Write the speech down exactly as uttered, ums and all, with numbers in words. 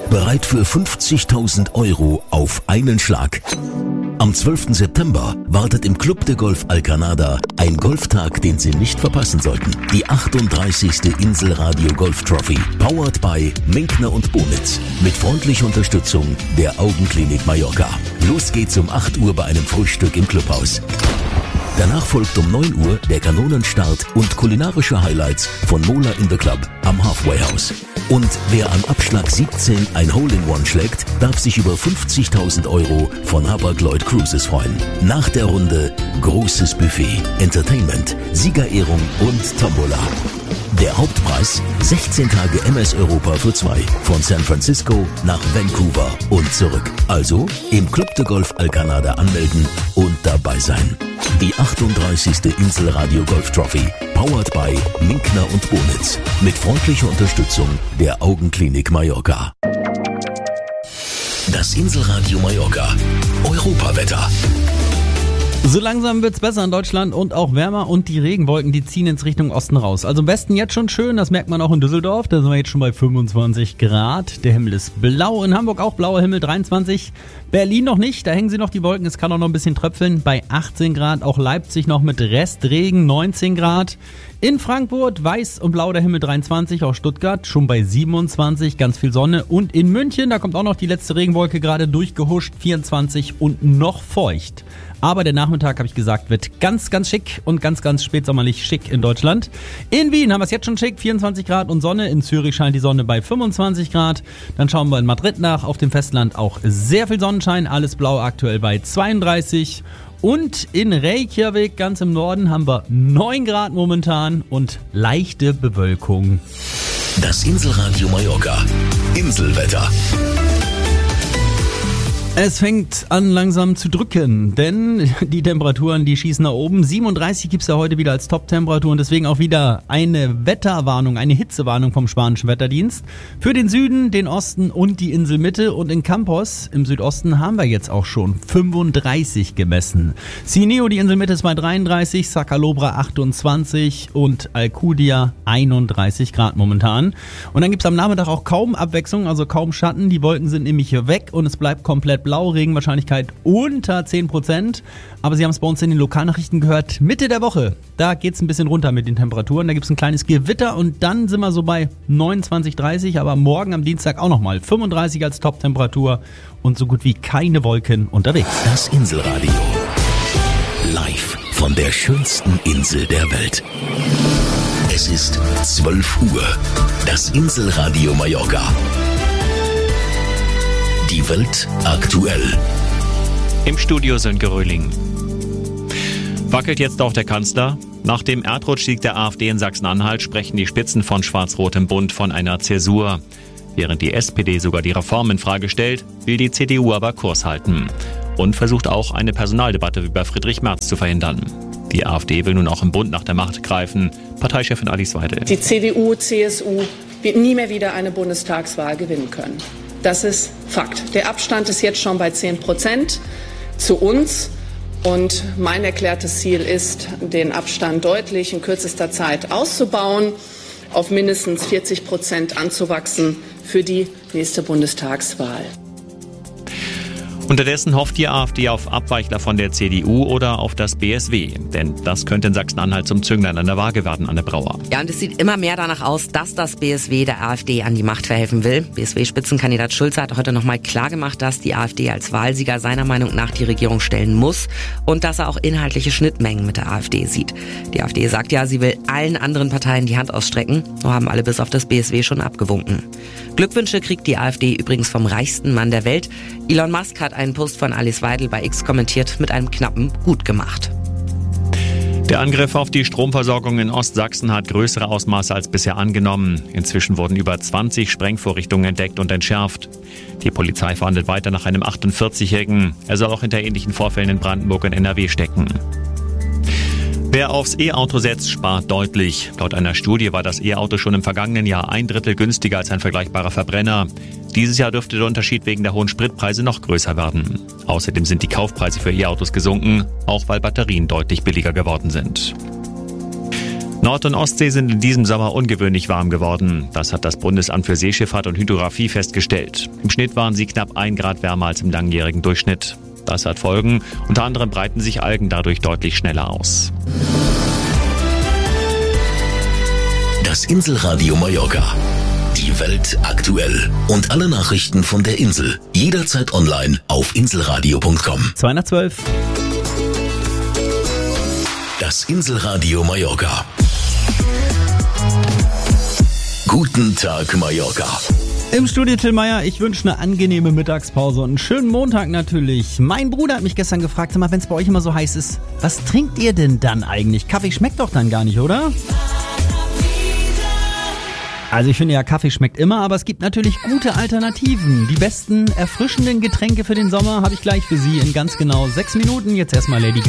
Bereit für fünfzigtausend Euro auf einen Schlag. Am zwölften September wartet im Club de Golf Alcanada ein Golftag, den Sie nicht verpassen sollten. Die achtunddreißigste Inselradio Golf Trophy, powered by Minkner und Bonitz, mit freundlicher Unterstützung der Augenklinik Mallorca. Los geht's um acht Uhr bei einem Frühstück im Clubhaus. Danach folgt um neun Uhr der Kanonenstart und kulinarische Highlights von Mola in the Club am Halfway House. Und wer am Abschlag siebzehn ein Hole-in-One schlägt, darf sich über fünfzigtausend Euro von Hapag-Lloyd Cruises freuen. Nach der Runde großes Buffet, Entertainment, Siegerehrung und Tombola. Der Hauptpreis sechzehn Tage M S Europa für zwei, von San Francisco nach Vancouver und zurück. Also im Club de Golf Alcanada anmelden und dabei sein. Die achtunddreißigste Inselradio Golf Trophy, powered by Minkner und Bonitz, mit freundlicher Unterstützung der Augenklinik Mallorca. Das Inselradio Mallorca Europawetter. So langsam wird's besser in Deutschland und auch wärmer und die Regenwolken, die ziehen ins Richtung Osten raus. Also am besten jetzt schon schön, das merkt man auch in Düsseldorf, da sind wir jetzt schon bei fünfundzwanzig Grad. Der Himmel ist blau, in Hamburg auch blauer Himmel, dreiundzwanzig. Berlin noch nicht, da hängen sie noch die Wolken, es kann auch noch ein bisschen tröpfeln, bei achtzehn Grad. Auch Leipzig noch mit Restregen, neunzehn Grad. In Frankfurt weiß und blau der Himmel, dreiundzwanzig, auch Stuttgart schon bei siebenundzwanzig, ganz viel Sonne. Und in München, da kommt auch noch die letzte Regenwolke gerade durchgehuscht, vierundzwanzig und noch feucht. Aber der Nachmittag, habe ich gesagt, wird ganz, ganz schick und ganz, ganz spätsommerlich schick in Deutschland. In Wien haben wir es jetzt schon schick, vierundzwanzig Grad und Sonne. In Zürich scheint die Sonne bei fünfundzwanzig Grad. Dann schauen wir in Madrid nach, auf dem Festland auch sehr viel Sonnenschein, alles blau aktuell bei zweiunddreißig. Und in Reykjavik, ganz im Norden, haben wir neun Grad momentan und leichte Bewölkung. Das Inselradio Mallorca Inselwetter. Es fängt an langsam zu drücken, denn die Temperaturen, die schießen nach oben. siebenunddreißig gibt's ja heute wieder als Top-Temperatur und deswegen auch wieder eine Wetterwarnung, eine Hitzewarnung vom spanischen Wetterdienst. Für den Süden, den Osten und die Inselmitte und in Campos im Südosten haben wir jetzt auch schon fünfunddreißig gemessen. Sineo, die Inselmitte, ist bei dreiunddreißig, Sacalobra achtundzwanzig und Alcudia einunddreißig Grad momentan. Und dann gibt's am Nachmittag auch kaum Abwechslung, also kaum Schatten. Die Wolken sind nämlich hier weg und es bleibt komplett blau, Regenwahrscheinlichkeit unter zehn Prozent. Aber Sie haben es bei uns in den Lokalnachrichten gehört, Mitte der Woche, da geht es ein bisschen runter mit den Temperaturen. Da gibt es ein kleines Gewitter und dann sind wir so bei neunundzwanzig, dreißig. Aber morgen am Dienstag auch nochmal fünfunddreißig als Top-Temperatur und so gut wie keine Wolken unterwegs. Das Inselradio. Live von der schönsten Insel der Welt. Es ist zwölf Uhr. Das Inselradio Mallorca. Die Welt aktuell. Im Studio Sönke Röhling. Wackelt jetzt auch der Kanzler? Nach dem Erdrutschsieg der AfD in Sachsen-Anhalt sprechen die Spitzen von Schwarz-Rotem Bund von einer Zäsur. Während die S P D sogar die Reform in Frage stellt, will die C D U aber Kurs halten. Und versucht auch eine Personaldebatte wie bei Friedrich Merz zu verhindern. Die AfD will nun auch im Bund nach der Macht greifen. Parteichefin Alice Weidel. Die C D U, C S U wird nie mehr wieder eine Bundestagswahl gewinnen können. Das ist Fakt. Der Abstand ist jetzt schon bei zehn Prozent zu uns. Und mein erklärtes Ziel ist, den Abstand deutlich in kürzester Zeit auszubauen, auf mindestens vierzig Prozent anzuwachsen für die nächste Bundestagswahl. Unterdessen hofft die AfD auf Abweichler von der C D U oder auf das B S W. Denn das könnte in Sachsen-Anhalt zum Zünglein an der Waage werden, Anne Brauer. Ja, und es sieht immer mehr danach aus, dass das B S W der AfD an die Macht verhelfen will. B S W-Spitzenkandidat Schulze hat heute nochmal klargemacht, dass die AfD als Wahlsieger seiner Meinung nach die Regierung stellen muss und dass er auch inhaltliche Schnittmengen mit der AfD sieht. Die AfD sagt ja, sie will allen anderen Parteien die Hand ausstrecken. So haben alle bis auf das B S W schon abgewunken. Glückwünsche kriegt die AfD übrigens vom reichsten Mann der Welt. Elon Musk hat einen Post von Alice Weidel bei X kommentiert mit einem knappen Gut gemacht. Der Angriff auf die Stromversorgung in Ostsachsen hat größere Ausmaße als bisher angenommen. Inzwischen wurden über zwanzig Sprengvorrichtungen entdeckt und entschärft. Die Polizei verhandelt weiter nach einem achtundvierzigjährigen. Er soll auch hinter ähnlichen Vorfällen in Brandenburg und N R W stecken. Wer aufs E-Auto setzt, spart deutlich. Laut einer Studie war das E-Auto schon im vergangenen Jahr ein Drittel günstiger als ein vergleichbarer Verbrenner. Dieses Jahr dürfte der Unterschied wegen der hohen Spritpreise noch größer werden. Außerdem sind die Kaufpreise für E-Autos gesunken, auch weil Batterien deutlich billiger geworden sind. Nord- und Ostsee sind in diesem Sommer ungewöhnlich warm geworden. Das hat das Bundesamt für Seeschifffahrt und Hydrographie festgestellt. Im Schnitt waren sie knapp ein Grad wärmer als im langjährigen Durchschnitt. Das hat Folgen. Unter anderem breiten sich Algen dadurch deutlich schneller aus. Das Inselradio Mallorca. Die Welt aktuell. Und alle Nachrichten von der Insel. Jederzeit online auf inselradio punkt com. zwei nach zwölf. Das Inselradio Mallorca. Guten Tag, Mallorca. Im Studio Till Meier, ich wünsche eine angenehme Mittagspause und einen schönen Montag natürlich. Mein Bruder hat mich gestern gefragt, sag mal, wenn es bei euch immer so heiß ist, was trinkt ihr denn dann eigentlich? Kaffee schmeckt doch dann gar nicht, oder? Also ich finde ja, Kaffee schmeckt immer, aber es gibt natürlich gute Alternativen. Die besten erfrischenden Getränke für den Sommer habe ich gleich für Sie in ganz genau sechs Minuten. Jetzt erstmal Lady